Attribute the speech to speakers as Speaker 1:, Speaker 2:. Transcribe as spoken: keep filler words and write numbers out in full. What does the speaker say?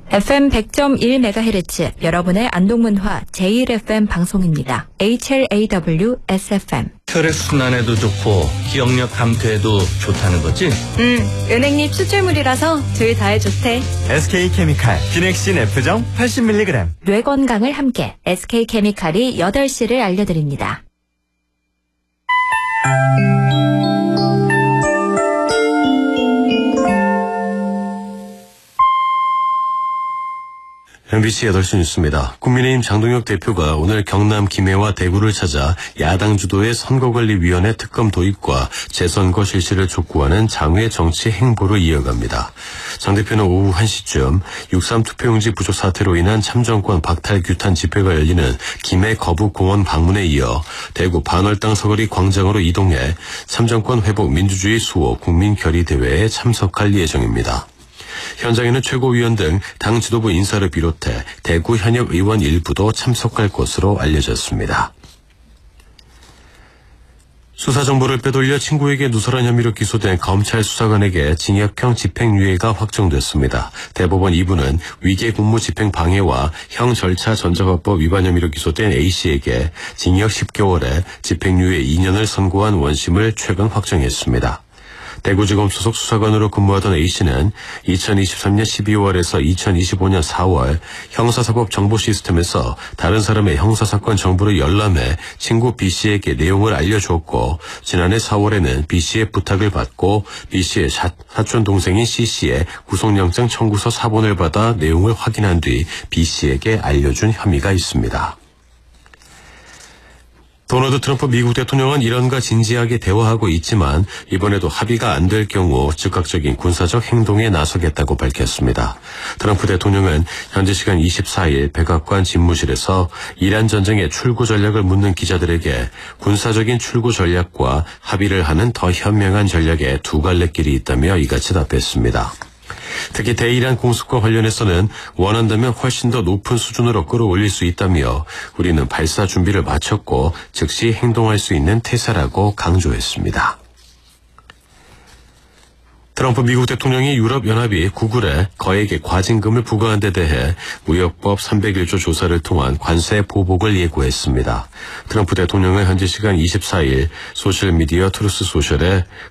Speaker 1: 에프엠 백 점 일 메가헤르츠 여러분의 안동문화 제일 에프엠 방송입니다. 에이치엘에이더블유 에스에프엠.
Speaker 2: 혈액순환에도 좋고 기억력 감퇴에도 좋다는 거지?
Speaker 1: 음, 은행잎 추출물이라서 둘 다에 좋대.
Speaker 3: 에스케이케미칼 기넥신 F정 팔십 밀리그램.
Speaker 1: 뇌 건강을 함께 에스케이케미칼이 여덟 시를 알려드립니다.
Speaker 4: 엠비씨 여덟 시 뉴스입니다. 국민의힘 장동혁 대표가 오늘 경남 김해와 대구를 찾아 야당 주도의 선거관리위원회 특검 도입과 재선거 실시를 촉구하는 장외 정치 행보를 이어갑니다. 장 대표는 오후 한 시쯤 육삼 투표용지 부족 사태로 인한 참정권 박탈 규탄 집회가 열리는 김해 거북공원 방문에 이어 대구 반월당 서거리 광장으로 이동해 참정권 회복 민주주의 수호 국민결의대회에 참석할 예정입니다. 현장에는 최고위원 등 당 지도부 인사를 비롯해 대구 현역 의원 일부도 참석할 것으로 알려졌습니다. 수사 정보를 빼돌려 친구에게 누설한 혐의로 기소된 검찰 수사관에게 징역형 집행유예가 확정됐습니다. 대법원 이 부는 위계 공무 집행 방해와 형 절차 전자화법 위반 혐의로 기소된 A씨에게 징역 십 개월에 집행유예 이 년을 선고한 원심을 최근 확정했습니다. 대구지검 소속 수사관으로 근무하던 A씨는 이천이십삼 년 십이월에서 이천이십오 년 사월 형사사법 정보 시스템에서 다른 사람의 형사사건 정보를 열람해 친구 B씨에게 내용을 알려주었고, 지난해 사월에는 B씨의 부탁을 받고 B씨의 사촌 동생인 C씨의 구속영장 청구서 사본을 받아 내용을 확인한 뒤 B씨에게 알려준 혐의가 있습니다. 도널드 트럼프 미국 대통령은 이란과 진지하게 대화하고 있지만 이번에도 합의가 안 될 경우 즉각적인 군사적 행동에 나서겠다고 밝혔습니다. 트럼프 대통령은 현지 시간 이십사 일 백악관 집무실에서 이란 전쟁의 출구 전략을 묻는 기자들에게 군사적인 출구 전략과 합의를 하는 더 현명한 전략에 두 갈래 길이 있다며 이같이 답했습니다. 특히 대이란 공습과 관련해서는 원한다면 훨씬 더 높은 수준으로 끌어올릴 수 있다며 우리는 발사 준비를 마쳤고 즉시 행동할 수 있는 태세라고 강조했습니다. 트럼프 미국 대통령이 유럽연합이 구글에 거액의 과징금을 부과한 데 대해 무역법 삼백일 조 조사를 통한 관세 보복을 예고했습니다. 트럼프 대통령은 현지 시간 이십사 일 소셜미디어 트루스 소셜에